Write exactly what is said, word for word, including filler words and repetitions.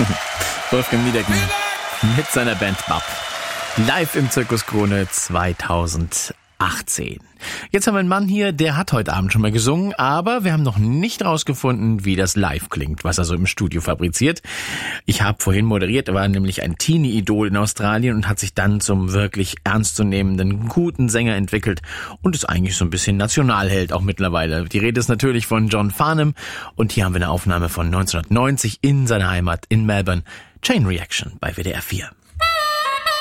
Wolfgang Niedecken mit seiner Band Bab. Live im Zirkus Krone zweitausendachtzehn. Jetzt haben wir einen Mann hier, der hat heute Abend schon mal gesungen, aber wir haben noch nicht rausgefunden, wie das live klingt, was er so im Studio fabriziert. Ich habe vorhin moderiert, er war nämlich ein Teenie-Idol in Australien und hat sich dann zum wirklich ernstzunehmenden, guten Sänger entwickelt und ist eigentlich so ein bisschen Nationalheld auch mittlerweile. Die Rede ist natürlich von John Farnham und hier haben wir eine Aufnahme von neunzehnhundertneunzig in seiner Heimat in Melbourne. Chain Reaction bei W D R vier.